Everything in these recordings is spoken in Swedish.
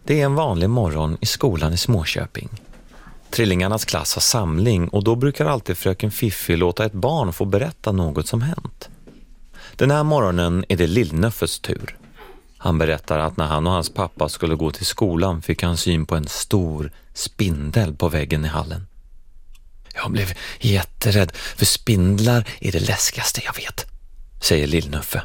Det är en vanlig morgon i skolan i Småköping. Trillingarnas klass har samling och då brukar alltid fröken Fiffi låta ett barn få berätta något som hänt. Den här morgonen är det Lill-Nöffes tur. Han berättar att när han och hans pappa skulle gå till skolan fick han syn på en stor spindel på väggen i hallen. Jag blev jätterädd, för spindlar är det läskigaste jag vet, säger Lill-Nöffe.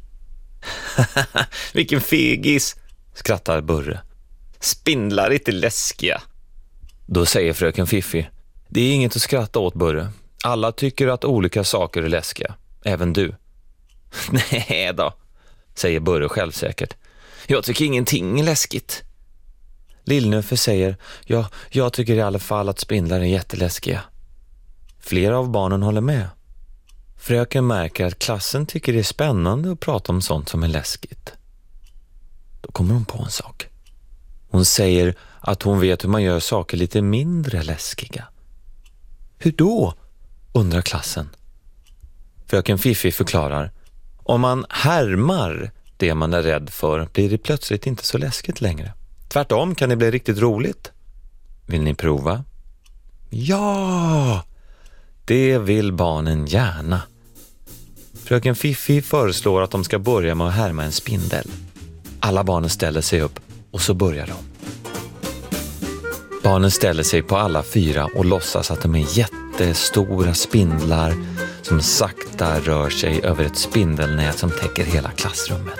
Vilken fegis, skrattar Burre. Spindlar är inte läskiga. Då säger fröken Fiffi: det är inget att skratta åt, Burre. Alla tycker att olika saker är läskiga, även du. Nej då, säger Burre självsäkert. Jag tycker ingenting är läskigt. Lill-Nöffe säger: ja, jag tycker i alla fall att spindlar är jätteläskiga. Flera av barnen håller med. Fröken märker att klassen tycker det är spännande att prata om sånt som är läskigt. Då kommer hon på en sak. Hon säger att hon vet hur man gör saker lite mindre läskiga. Hur då? Undrar klassen. Fröken Fiffi förklarar: om man härmar det man är rädd för blir det plötsligt inte så läskigt längre. Tvärtom kan det bli riktigt roligt. Vill ni prova? Ja! Det vill barnen gärna. Fröken Fiffi föreslår att de ska börja med att härma en spindel. Alla barnen ställer sig upp och så börjar de. Barnen ställer sig på alla fyra och låtsas att de är jättestora spindlar som sakta rör sig över ett spindelnät som täcker hela klassrummet.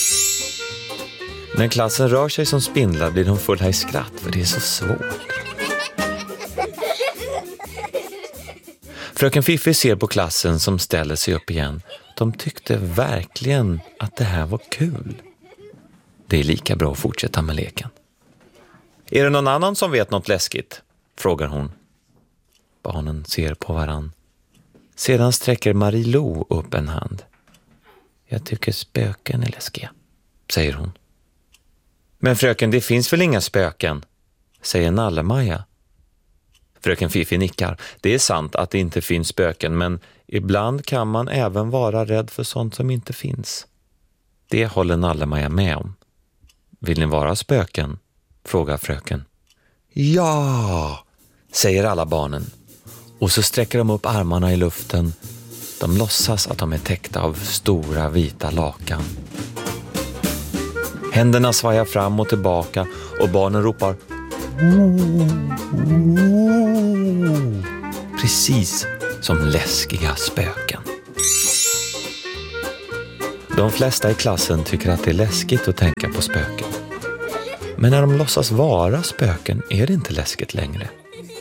När klassen rör sig som spindlar blir de fulla i skratt, för det är så svårt. Fröken Fiffi ser på klassen som ställer sig upp igen. De tyckte verkligen att det här var kul. Det är lika bra att fortsätta med leken. Är det någon annan som vet något läskigt? Frågar hon. Barnen ser på varann. Sedan sträcker Marie-Lo upp en hand. Jag tycker spöken är läskiga, säger hon. Men fröken, det finns väl inga spöken, säger Nalle-Maja. Fröken Fiffi nickar. Det är sant att det inte finns spöken, men ibland kan man även vara rädd för sånt som inte finns. Det håller Nalle-Maja med om. Vill ni vara spöken? Frågar fröken. Ja, säger alla barnen. Och så sträcker de upp armarna i luften. De låtsas att de är täckta av stora vita lakan. Händerna svajar fram och tillbaka och barnen ropar precis som läskiga spöken. De flesta i klassen tycker att det är läskigt att tänka på spöken. Men när de låtsas vara spöken är det inte läskigt längre.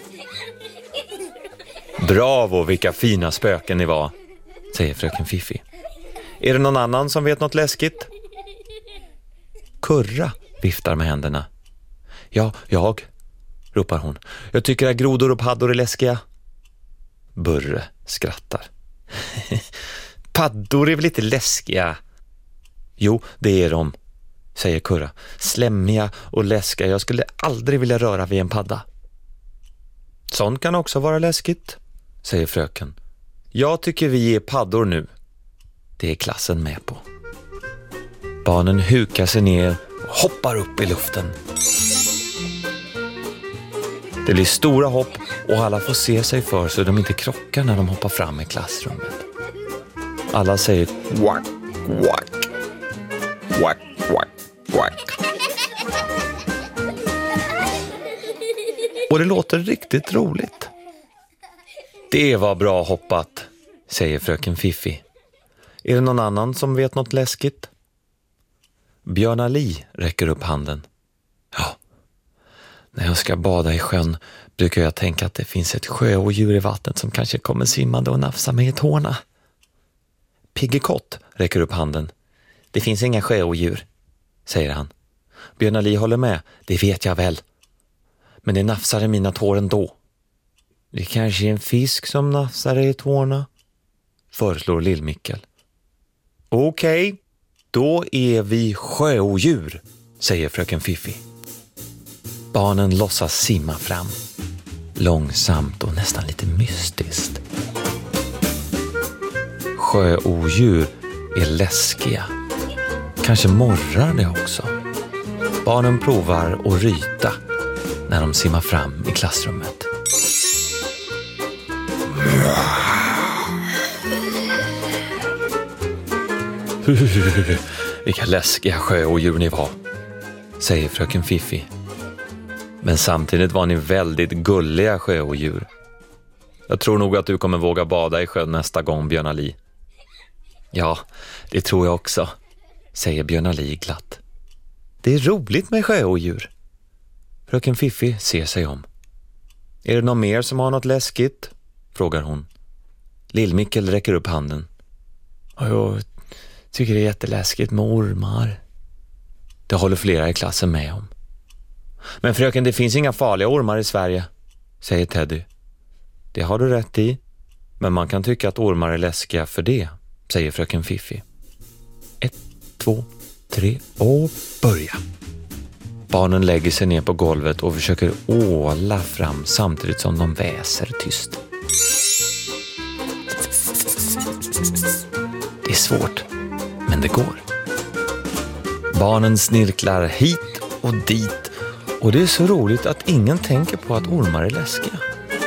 Bravo, vilka fina spöken ni var, säger fröken Fiffi. Är det någon annan som vet något läskigt? Kurra viftar med händerna. Ja, jag, ropar hon. Jag tycker att grodor och paddor är läskiga. Burre skrattar. Paddor är väl lite läskiga? Jo, det är de, säger Kurra. Slämmiga och läskiga. Jag skulle aldrig vilja röra vid en padda. Sånt kan också vara läskigt, säger fröken. Jag tycker vi är paddor nu. Det är klassen med på. Barnen hukar sig ner och hoppar upp i luften. Det blir stora hopp och alla får se sig för så de inte krockar när de hoppar fram i klassrummet. Alla säger quack, quack, quack, quack, quack. Och det låter riktigt roligt. Det var bra hoppat, säger fröken Fiffi. Är det någon annan som vet något läskigt? Björn Li räcker upp handen. Ja, när jag ska bada i sjön brukar jag tänka att det finns ett sjöodjur i vattnet som kanske kommer simmande och nafsa mig i tårna. Piggekott räcker upp handen. Det finns inga sjöodjur, säger han. Björn Li håller med, det vet jag väl. Men det nafsar i mina tår ändå. Det kanske är en fisk som nafsar i tårna, föreslår Lill-Mickel. Okej, då är vi sjöodjur, säger fröken Fiffi. Barnen låtsas simma fram. Långsamt och nästan lite mystiskt. Sjöodjur är läskiga. Kanske morrar det också. Barnen provar att ryta när de simmar fram i klassrummet. Vilka läskiga sjöodjur ni var, säger fröken Fiffi. Men samtidigt var ni väldigt gulliga sjöodjur. Jag tror nog att du kommer våga bada i sjön nästa gång, Björn Ali. Ja, det tror jag också, säger Björn Ali glatt. Det är roligt med sjöodjur. Fröken Fiffi ser sig om. Är det någon mer som har något läskigt? Frågar hon. Lill-Mickel räcker upp handen. Jag tycker det är jätteläskigt med ormar. Det håller flera i klassen med om. Men fröken, det finns inga farliga ormar i Sverige, säger Teddy. Det har du rätt i, men man kan tycka att ormar är läskiga för det, säger fröken Fiffi. 1, 2, 3 och börja. Barnen lägger sig ner på golvet och försöker åla fram samtidigt som de väser tyst. Det är svårt, men det går. Barnen snirklar hit och dit och det är så roligt att ingen tänker på att ormar är läskiga.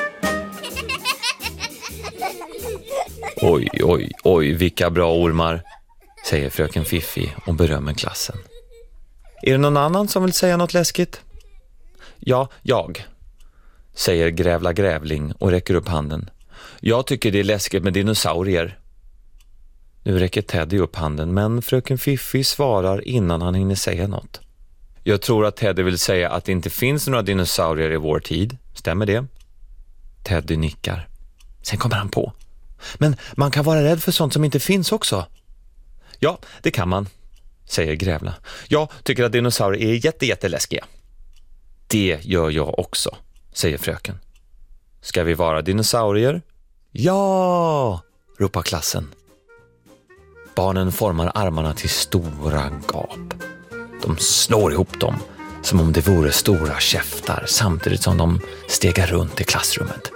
Oj, oj, oj, vilka bra ormar, säger fröken Fiffi och berömmer klassen. Är det någon annan som vill säga något läskigt? Ja, jag, säger Grävla Grävling och räcker upp handen. Jag tycker det är läskigt med dinosaurier. Nu räcker Teddy upp handen, men fröken Fiffi svarar innan han hinner säga något. Jag tror att Teddy vill säga att det inte finns några dinosaurier i vår tid. Stämmer det? Teddy nickar. Sen kommer han på. Men man kan vara rädd för sånt som inte finns också. Ja, det kan man, säger Grävla. Jag tycker att dinosaurier är jätteläskiga. Det gör jag också, säger fröken. Ska vi vara dinosaurier? Ja, ropar klassen. Barnen formar armarna till stora gap. De slår ihop dem som om det vore stora käftar samtidigt som de stegar runt i klassrummet.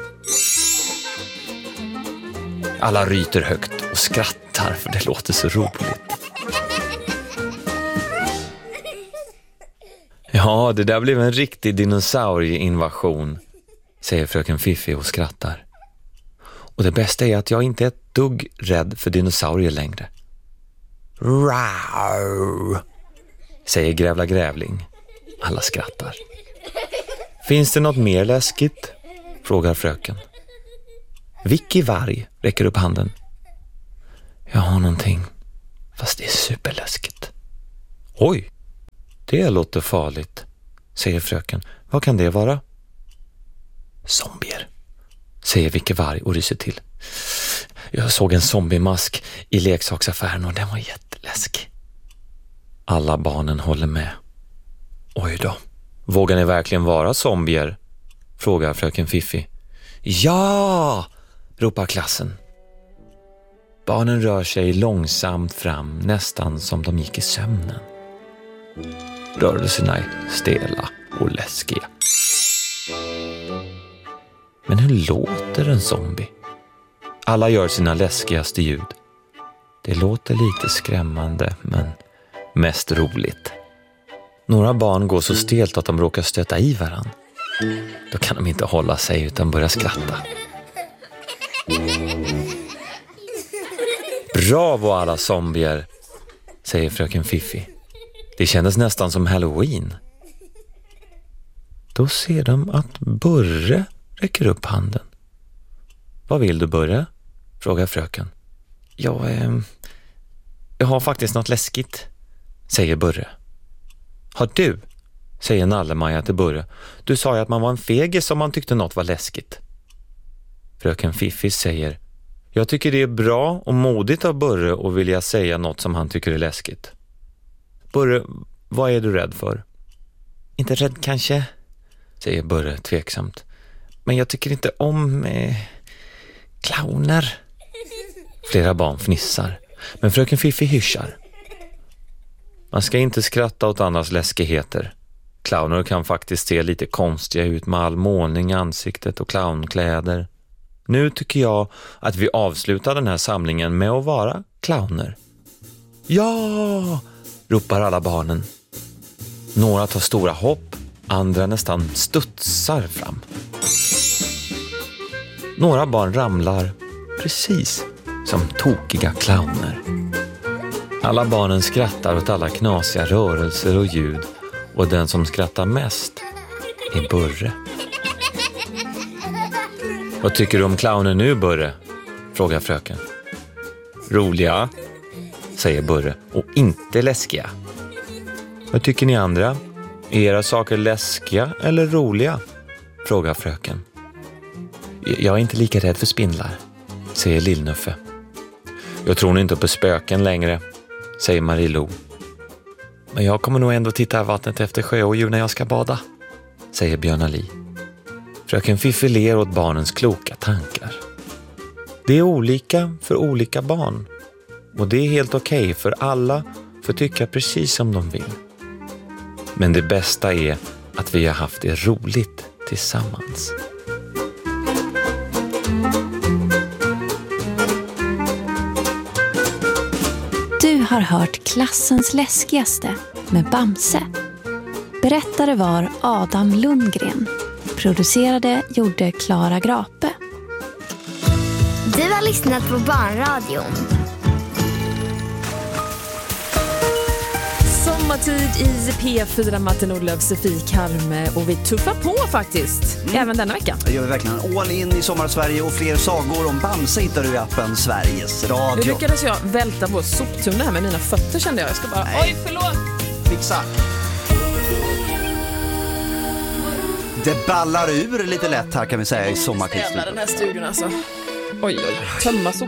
Alla ryter högt och skrattar för det låter så roligt. Ja, det där blev en riktig dinosaurieinvasion, säger fröken Fiffi och skrattar. Och det bästa är att jag inte är ett dugg rädd för dinosaurier längre. Rar, säger Grävla Grävling. Alla skrattar. Finns det något mer läskigt? Frågar fröken. Vicky Varg räcker upp handen. Jag har någonting, fast det är superläskigt. Oj, det låter farligt, säger fröken. Vad kan det vara? Zombier, säger Vicky Varg och ryser till. Jag såg en zombiemask i leksaksaffären och den var jätteläskig. Alla barnen håller med. Oj då, vågar ni verkligen vara zombier? Frågar fröken Fiffi. Ja, ropar klassen. Barnen rör sig långsamt fram, nästan som de gick i sömnen. Rörelserna är stela och läskiga. Men hur låter en zombie? Alla gör sina läskigaste ljud. Det låter lite skrämmande, men mest roligt. Några barn går så stelt att de råkar stöta i varann. Då kan de inte hålla sig utan börja skratta. Bravo alla zombier, säger fröken Fiffi. Det kändes nästan som Halloween. Då ser de att Burre räcker upp handen. Vad vill du, Burre? Frågar fröken. Jag har faktiskt något läskigt, säger Burre. Har du? Säger Nalle-Maja till Burre. Du sa ju att man var en fegis om man tyckte något var läskigt. Fröken Fiffi säger. Jag tycker det är bra och modigt av Burre och vilja säga något som han tycker är läskigt. Burre, vad är du rädd för? Inte rädd kanske, säger Burre tveksamt. Men jag tycker inte om clowner. Flera barn fnissar, men fröken Fiffi hyschar. Man ska inte skratta åt andras läskigheter. Clowner kan faktiskt se lite konstiga ut med all målning i ansiktet och clownkläder. Nu tycker jag att vi avslutar den här samlingen med att vara clowner. Ja, ropar alla barnen. Några tar stora hopp, andra nästan studsar fram. Några barn ramlar precis som tokiga clowner. Alla barnen skrattar åt alla knasiga rörelser och ljud, och den som skrattar mest är Burre. Vad tycker du om clowner nu, Burre? Frågar fröken. Roliga, säger Burre, och inte läskiga. Vad tycker ni andra? Är era saker läskiga eller roliga? Frågar fröken. Jag är inte lika rädd för spindlar, säger Lillnuffe. Jag tror inte på spöken längre, säger Marie-Lo. Men jag kommer nog ändå titta i vattnet efter sjöodjur när jag ska bada, säger Björn-Ali. Fröken Fiffi ler åt barnens kloka tankar. Det är olika för olika barn, och det är helt okej, för alla får tycka precis som de vill. Men det bästa är att vi har haft det roligt tillsammans. Du har hört Klassens läskigaste med Bamse. Berättare var Adam Lundgren. Producerade gjorde Klara Grape. Du har lyssnat på Barnradion. Sommartid i P4, Martin Olöf, Sofie Karme, och vi tuffar på faktiskt, även denna vecka. Det gör vi verkligen. All in i Sommar-Sverige, och fler sagor om Bamse hittar du i appen Sveriges Radio. Nu lyckades jag välta på soptunnan här med mina fötter, kände jag. Jag ska bara, oj förlåt. Fixa. Det ballar ur lite lätt här, kan vi säga, i sommartidsstudion. Den här studion alltså. Oj, tömma